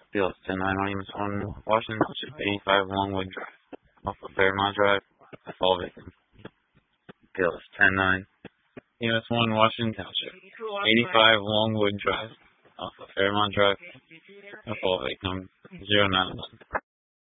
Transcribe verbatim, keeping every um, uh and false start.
B L S ten nine, my name is on Washington Township, eighty-five Longwood Drive, off of Fairmont Drive, fall victim. B L S ten nine, U S one Washington Township, eighty-five Longwood Drive, off of Fairmont Drive, fall victim, zero nine one.